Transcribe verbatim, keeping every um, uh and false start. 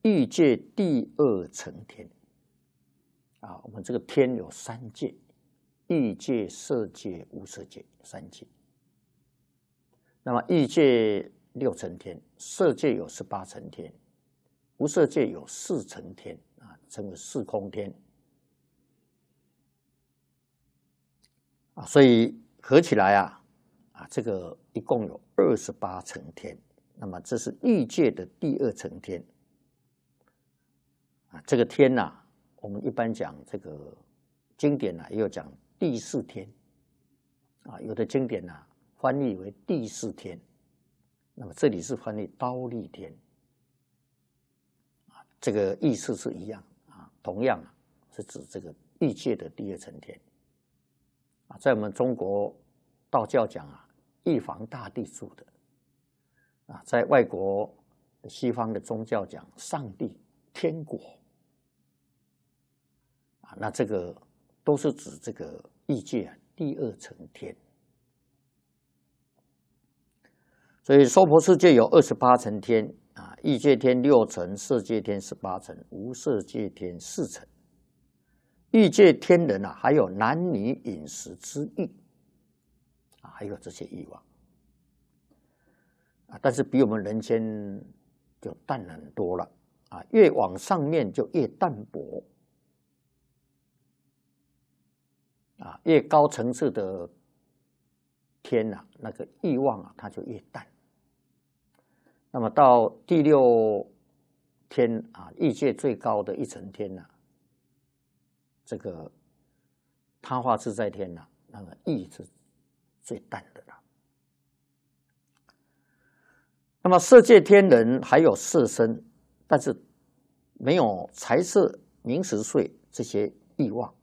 欲界第二层天啊。我们这个天有三界：欲界、色界、无色界三界。那么欲界六层天，色界有十八层天，无色界有四层天啊，称为四空天啊。所以合起来啊啊，这个一共有二十八层天。那么这是欲界的第二层天啊。这个天呐、啊，我们一般讲这个经典呐、啊，也有讲第四天啊，有的经典呐、啊、翻译为第四天，那么这里是翻译忉利天啊，这个意思是一样啊，同样啊是指这个欲界的第二层天啊，在我们中国道教讲啊，玉皇大帝住的。啊，在外国西方的宗教讲上帝、天国啊，那这个都是指这个欲界啊第二层天。所以娑婆世界有二十八层天啊，欲界天六层，色界天十八层，无色界天四层。欲界天人啊，还有男女饮食之欲啊，还有这些欲望。但是比我们人间就淡很多了啊，越往上面就越淡薄啊，越高层次的天呐、啊，那个欲望啊，它就越淡。那么到第六天啊，欲界最高的一层天呐、啊，这个他化自在天呐、啊，那个欲是最淡的了。那么色界天人还有色身，但是没有财色名食睡这些欲望